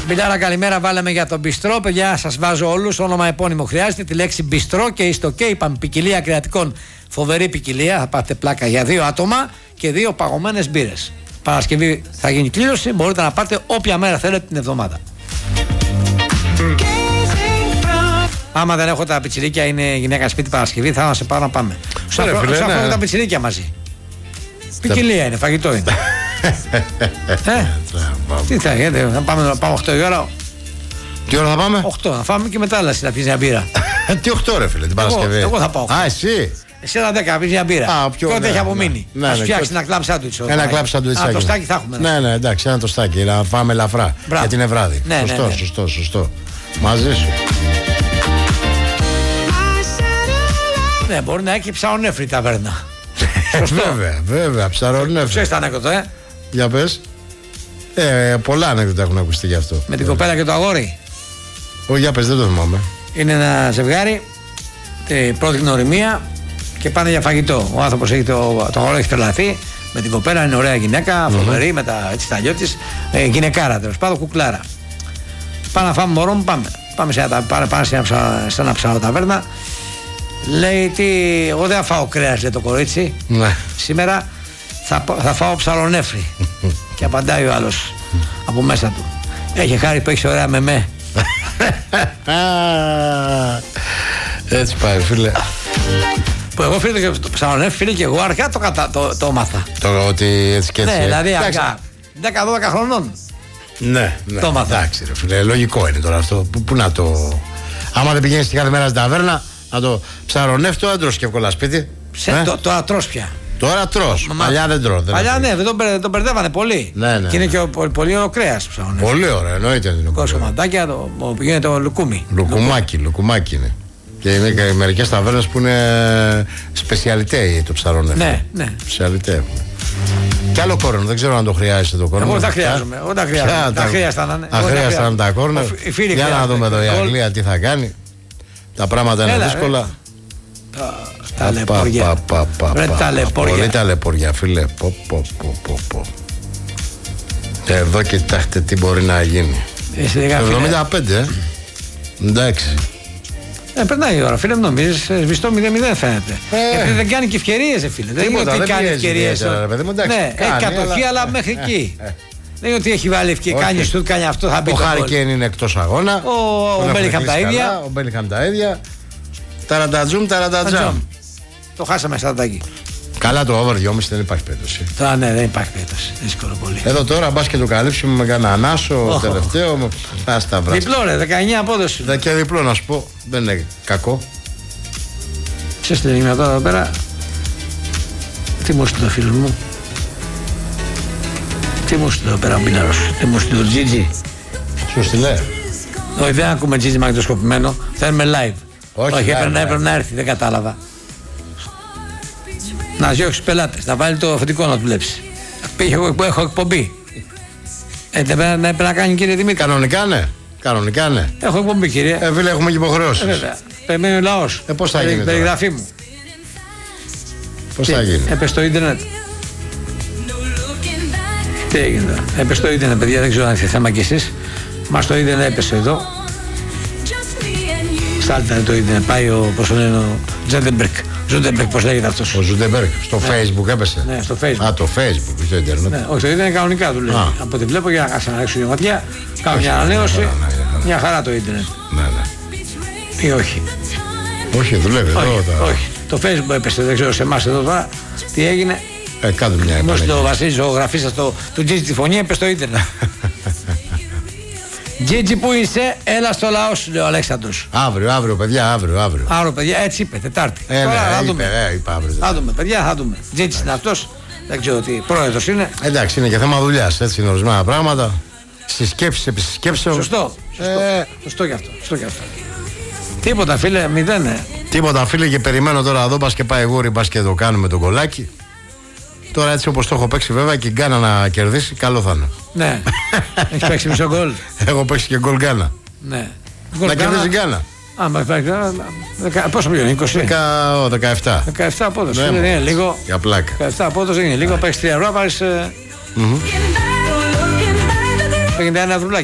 Μιλάρα, καλημέρα. Βάλαμε για τον μπιστρό. Παιδιά, σας βάζω όλους. Όνομα επώνυμο χρειάζεται. Τη λέξη μπιστρό και είστε OK. Είπαμε ποικιλία κρεατικών. Φοβερή ποικιλία. Θα πάτε πλάκα για 2 άτομα και 2 παγωμένες μπύρες. Παρασκευή θα γίνει κλήρωση. Μπορείτε να πάτε όποια μέρα θέλετε την εβδομάδα. Άμα δεν έχω τα πιτσιρίκια, είναι γυναίκα σπίτι Παρασκευή, θα σε πάω να πάμε. Σου αφήνω τα πιτσιρίκια μαζί. Ποικιλία είναι, φαγητό είναι. Τι θα γίνεται, θα πάμε 8 η ώρα. Τι ώρα θα πάμε? 8, θα φάμε και μετά άλλα να πεις μια μπύρα. Τι 8 ρε φίλε, την Παρασκευή? Εγώ θα πάω. Α, εσύ? Εσύ ένα 10 να πεις μια μπύρα. Ό,τι έχει απομείνει. Να σου φτιάξει ένα κλαμπ σάντουιτς. Ένα κλαμπ σάντουιτς. Ένα τοστάκι θα έχουμε. Ναι, εντάξει, ένα τοστάκι, να φάμε ελαφρά. Γιατί είναι βράδυ. Σωστό. Μαζί σου. Ναι, μπορεί να έχει ψαρονέφρι η ταβέρνα. Βέβαια, ψαρονέφρι. Ξέρεις τα ανέκδοτα, Για πες. Πολλά ανέκδοτα έχουν ακουστεί γι' αυτό. Με την κοπέλα και το αγόρι. Όχι, για πες, δεν το θυμάμαι. Είναι ένα ζευγάρι, πρώτη γνωριμία και πάνε για φαγητό. Ο άνθρωπος έχει το αγόρι έχει τρελαθεί. Με την κοπέλα είναι ωραία γυναίκα, φοβερή, με τα αλλιώ της. Γυναικάρα, τέλος πάντων, κουκλάρα. Πάμε να φάμε, μωρό μου, πάμε σε ένα ψαροταβέρνα. Λέει εγώ δεν θα φάω κρέας, λέει το κορίτσι. Ναι. Σήμερα θα φάω ψαρονέφρι. Και απαντάει ο άλλος από μέσα του. Έχει χάρη που έχεις ωραία μεμέ. Έτσι πάει, φίλε. Που εγώ φίλε και το ψαρονέφρι, φίλε, και εγώ αργά το μάθα. Ότι έτσι και έτσι. Ναι, δηλαδή αργά 10-12 χρονών. Ναι, το μάθα. Εντάξει ρε φίλε, λογικό είναι τώρα αυτό. Πού να το... Άμα δεν πηγαίνεις τη κάθε μέρα στην ταβέρνα, να το ψαρονέφτω, δεν τρως και εύκολα σπίτι. Τώρα τρως πια. Τώρα τρως. Παλιά δεν τρώω. Παλιά ναι, τον μπερδεύανε πολύ. Ναι. Και είναι και πολύ ωραίο κρέας ψαρονέφτω. Πολύ ωραίο, εννοείται. Κοσοματάκια, πηγαίνει το λουκούμι. Λουκουμάκι είναι. Και είναι και μερικές ταβέρνες που είναι σπεσιαλιτέ το ψαρονέφτω. Ναι. Σπεσιαλιτέ. Κι άλλο κόρνο, δεν ξέρω αν το χρειάζεσαι το κόρνο. Εγώ δεν χρειάζομαι. Τα χρειάζεται τα κόρνο. Για να δούμε εδώ η Αγγλία τι θα κάνει. Τα πράγματα είναι δύσκολα. Ταλαιπωριά. Πολύ ταλαιπωριά, φίλε. Εδώ κοιτάξτε τι μπορεί να γίνει. 75, εντάξει. Περνάει η ώρα, φίλε, μου νομίζεις σβηστό 0-0 φαίνεται. Γιατί δεν κάνει και ευκαιρίες, φίλε. Δεν είναι ότι κάνει ευκαιρίες. Ναι, κατοχή, αλλά μέχρι εκεί. Δεν είναι ότι έχει βάλει ευκαιρία, κάνει σουτ, κάνει αυτό, θα μπει. Ο Χάρι Κέιν είναι εκτός αγώνα. Ο Μπέλιγχαμ τα ίδια. Ταραντατζούμ. Το χάσαμε στρατάκι. Καλά το over 2,5 δεν υπάρχει περίπτωση. Τώρα ναι, δεν υπάρχει περίπτωση. Δύσκολο πολύ. Εδώ τώρα μπας και το καλύψουμε με κανένα ανάσο τελευταίο. Διπλό ρε, 19 απόδοση. Και διπλό να σου πω, δεν είναι κακό. Ξέρεις τι έγινε τώρα εδώ πέρα. Τι μου στείλε το φίλο μου. Τι μου στείλε εδώ πέρα ο Μπίναρος. Τι μου στείλε το Τζίτζι. Σου στείλε. Όχι, δεν ακούμε Τζίτζι μαγνητοσκοπημένο. Θέλουμε live. Όχι, έπρεπε να έρθει, δεν κατάλαβα. Να διώξει πελάτες, να βάλει το αφεντικό να δουλέψει. Έχω εκπομπή. Πρέπει να κάνει, κύριε Δημήτρη. Κανονικά ναι. Έχω εκπομπή, κύριε. Φίλε, έχουμε και υποχρεώσεις. Περιμένει ο λαός. Πώς θα γίνει? Περιγραφή μου. Πώς θα γίνει? Έπεσε στο ίντερνετ. Τι έγινε τώρα? Έπεσε στο ίντερνετ, παιδιά, δεν ξέρω αν έχετε θέμα κι εσείς. Μα στο ίντερνετ έπεσε εδώ. Στάλτανε το ίντερνετ. Πάει ο, πώς το λένε, ο Ζούντεμπεργκ, πώς λέγεται αυτός. Ο Ζούντεμπεργκ, στο Facebook έπεσε. Ναι, στο Facebook. Το Facebook, στο ίντερνετ. Ναι, όχι, το ίντερνετ κανονικά του λέει. Από ό,τι βλέπω, για να κάτσω να ρίξω μια ματιά, κάνω μια ανανέωση. Μια χαρά το ίντερνετ. Ναι. Ή όχι? Όχι, δουλεύει εδώ. Όχι. Το Facebook έπεσε, δεν ξέρω σε εμάς εδώ τώρα τι έγινε. Κάντε μια επανέκκληση. Το Βασίλη, ο γραφίστας του Τζίτζι τη φωνή, έπεσε στο ίντερνετ. Τζίτζι, που είσαι, έλα στο λαό σου, λέει ο Αλέξανδρος. Αύριο, παιδιά, αύριο. Αύριο, παιδιά, έτσι είπε, Τετάρτη. Είπα αύριο. Θα δούμε, παιδιά, θα δούμε. Τζίτζι είναι αυτός, δεν ξέρω τι πρόεδρος είναι. Εντάξει, είναι και θέμα δουλειάς, έτσι είναι ορισμένα πράγματα. Συσκέψεις επί συσκέψεων. Σωστό κι αυτό. Τίποτα, φίλε, 0. Τίποτα, φίλε, και περιμένω τώρα εδώ, πας και πάει γούρι, πας και το κάνουμε τον κολάκι. Τώρα έτσι όπως το έχω παίξει, βέβαια, και η Γκάνα να κερδίσει, καλό θα είναι. Ναι. Έχεις παίξει μισό γκολ. Έχω παίξει και γκολ Γκάνα. Ναι. Να κερδίσει η Γκάνα. Πόσο πλέον, 20? 17. 17 απόδοση. Δεν είναι λίγο. Για πλάκα. 17 απόδοση δεν είναι λίγο. Παίξεις 3 ευρώ, πάρεις 51 ευρουλάκια.